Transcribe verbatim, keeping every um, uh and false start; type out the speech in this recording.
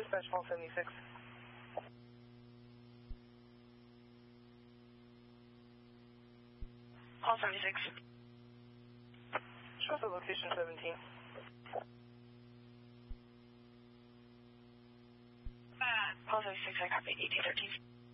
Dispatch Paul seventy-six. Paul seventy-six. Show us the location seventeen. Uh, Paul seventy-six, I copy eighteen thirteen.